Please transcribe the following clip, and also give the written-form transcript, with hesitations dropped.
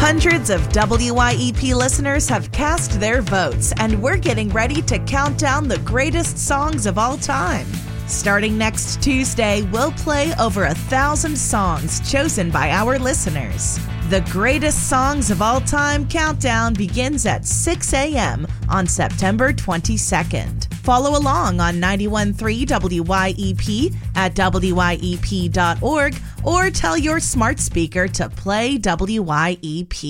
Hundreds of WYEP listeners have cast their votes, and we're getting ready to count down the greatest songs of all time. Starting next Tuesday, we'll play over 1,000 songs chosen by our listeners. The Greatest Songs of All Time countdown begins at 6 a.m. on September 22nd. Follow along on 91.3 WYEP at WYEP.org or tell your smart speaker to play WYEP.